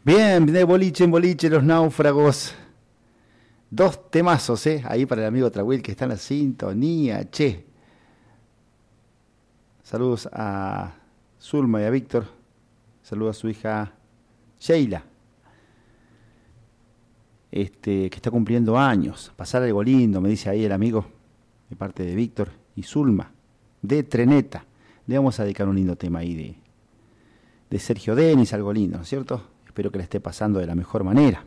Bien, de boliche en boliche, los náufragos. Dos temazos, ahí para el amigo Trahuil que está en la sintonía, che. Saludos a Zulma y a Víctor. Saludos a su hija Sheila, que está cumpliendo años. Pasar algo lindo, me dice ahí el amigo, de parte de Víctor y Zulma, de Treneta. Le vamos a dedicar un lindo tema ahí de Sergio Denis, algo lindo, ¿no es cierto? Espero que le esté pasando de la mejor manera.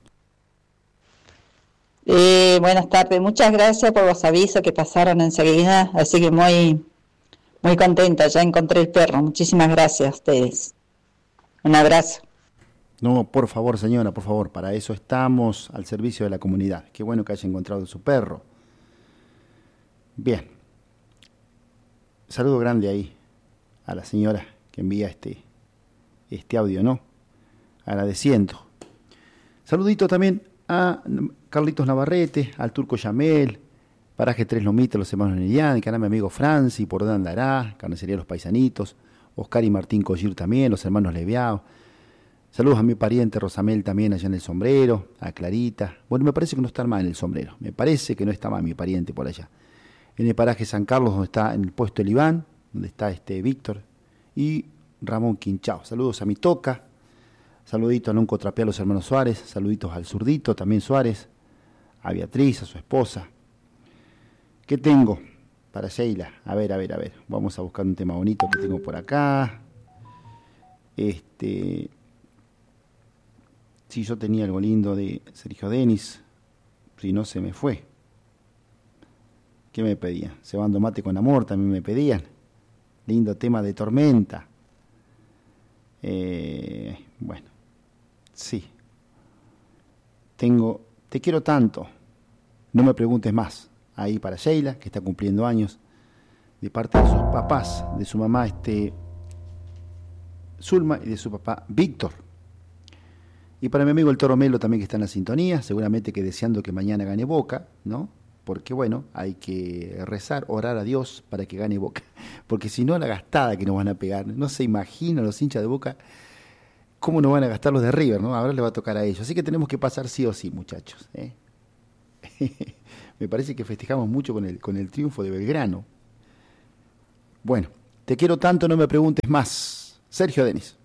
Buenas tardes, muchas gracias por los avisos que pasaron enseguida, así que muy, muy contenta, ya encontré el perro, muchísimas gracias a ustedes. Un abrazo. No, por favor, señora, por favor, para eso estamos al servicio de la comunidad. Qué bueno que haya encontrado su perro. Bien. Saludo grande ahí a la señora que envía este audio, ¿no? Agradeciendo. Saludito también a Carlitos Navarrete, al Turco Yamel, Paraje Tres Lomitas, los hermanos Nerian, que a mi amigo Franci, por dónde andará, Carnicería Los Paisanitos, Oscar y Martín Collir también, los hermanos Leviao. Saludos a mi pariente Rosamel también allá en el Sombrero, a Clarita. Bueno, me parece que no está más en el Sombrero, me parece que no está más mi pariente por allá. En el paraje San Carlos, donde está en el puesto el Iván, donde está Víctor y Ramón Quinchao. Saludos a mi Toca. Saluditos a Nunco Trapea, a los hermanos Suárez, saluditos al Zurdito, también Suárez, a Beatriz, a su esposa. ¿Qué tengo para Sheila? A ver, vamos a buscar un tema bonito que tengo por acá. Si yo tenía algo lindo de Sergio Denis, si no se me fue. ¿Qué me pedían? Cebando mate con amor, también me pedían. Lindo tema de Tormenta. Bueno, sí. Tengo Te quiero tanto, no me preguntes más. Ahí para Sheila, que está cumpliendo años, de parte de sus papás, de su mamá Zulma y de su papá Víctor. Y para mi amigo el Toro Melo también, que está en la sintonía, seguramente que deseando que mañana gane Boca, ¿no? Porque bueno, hay que rezar, orar a Dios para que gane Boca. Porque si no, la gastada que nos van a pegar. No se imaginan los hinchas de Boca cómo nos van a gastar los de River, ¿no? Ahora le va a tocar a ellos. Así que tenemos que pasar sí o sí, muchachos. Me parece que festejamos mucho con el triunfo de Belgrano. Bueno, te quiero tanto, no me preguntes más. Sergio Denis.